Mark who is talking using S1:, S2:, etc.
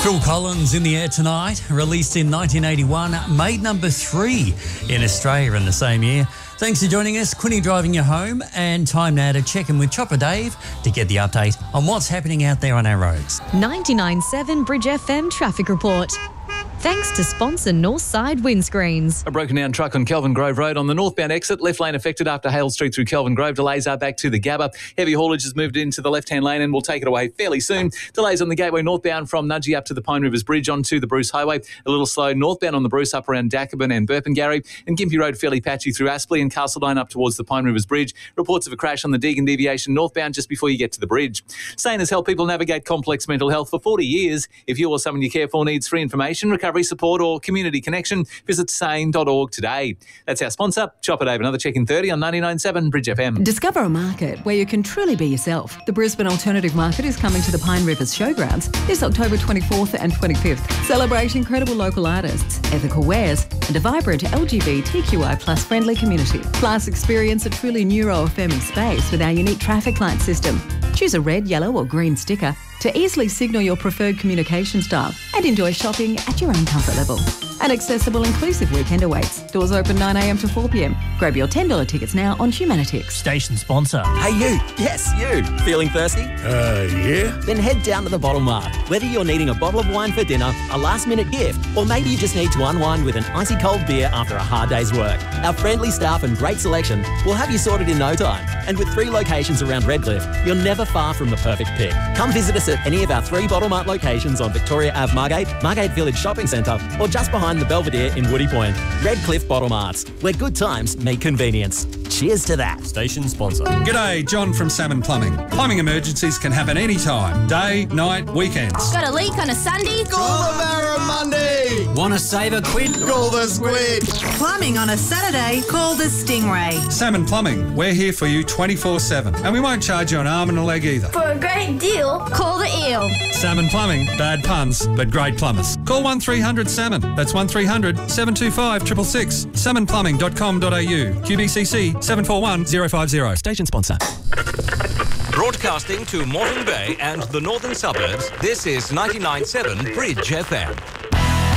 S1: Phil Collins in the air tonight, released in 1981, made number 3 in Australia in the same year. Thanks for joining us. Quinny driving you home, and time now to check in with Chopper Dave to get the update on what's happening out there on our roads.
S2: 99.7 Bridge FM traffic report. Thanks to sponsor Northside Windscreens.
S3: A broken down truck on Kelvin Grove Road on the northbound exit. Left lane affected after Hale Street through Kelvin Grove. Delays are back to the Gabba. Heavy haulage has moved into the left-hand lane and will take it away fairly soon. Delays on the Gateway northbound from Nudgee up to the Pine Rivers Bridge onto the Bruce Highway. A little slow northbound on the Bruce up around Dacabin and Burpengary. And Gympie Road fairly patchy through Aspley and Castledine up towards the Pine Rivers Bridge. Reports of a crash on the Deagon deviation northbound just before you get to the bridge. SANE has helped people navigate complex mental health for 40 years. If you or someone you care for needs free information, recovery support or community connection, visit sane.org today. That's our sponsor, Chopper Dave. Another check in 30 on 99.7 Bridge FM.
S4: Discover a market where you can truly be yourself. The Brisbane Alternative Market is coming to the Pine Rivers Showgrounds this October 24th and 25th. Celebrate incredible local artists, ethical wares, and a vibrant LGBTQI plus friendly community. Plus, experience a truly neuro-affirming space with our unique traffic light system. Choose a red, yellow or green sticker to easily signal your preferred communication style and enjoy shopping at your own comfort level. An accessible, inclusive weekend awaits. Doors open 9 a.m. to 4 p.m. Grab your $10 tickets now on Humanitix.
S5: Station sponsor.
S6: Hey you, yes you, feeling thirsty?
S7: Yeah?
S6: Then head down to the Bottle Mart. Whether you're needing a bottle of wine for dinner, a last minute gift, or maybe you just need to unwind with an icy cold beer after a hard day's work, our friendly staff and great selection will have you sorted in no time. And with 3 locations around Redcliffe, you're never far from the perfect pick. Come visit us at any of our 3 Bottle Mart locations on Victoria Ave Margate Village Shopping Centre, or just behind the Belvedere in Woody Point. Redcliffe Bottle Marts, where good times meet convenience. Cheers to that.
S5: Station sponsor.
S7: G'day, John from Salmon Plumbing. Plumbing emergencies can happen anytime. Day, night, weekends.
S8: Got a leak on a Sunday?
S9: Call the Barramundi!
S5: Want to save a quid?
S9: Call the Squid!
S10: Plumbing on a Saturday? Call the Stingray.
S7: Salmon Plumbing, we're here for you 24/7. And we won't charge you an arm and a leg either.
S8: For a great deal, call the Eel.
S7: Salmon Plumbing, bad puns, but great plumbers. Call 1300 Salmon. That's 1300 725 666. salmonplumbing.com.au. QBCC 741 050.
S5: Station sponsor.
S11: Broadcasting to Moreton Bay and the northern suburbs, this is 99.7 Bridge FM.